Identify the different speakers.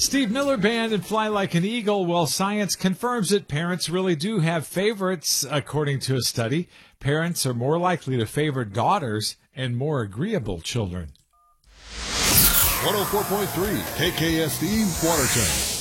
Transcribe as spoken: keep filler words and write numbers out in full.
Speaker 1: Steve Miller Band and Fly Like an Eagle. Well, science confirms that parents really do have favorites. According to a study, parents are more likely to favor daughters and more agreeable children.
Speaker 2: one oh four point three K K S D Watertown.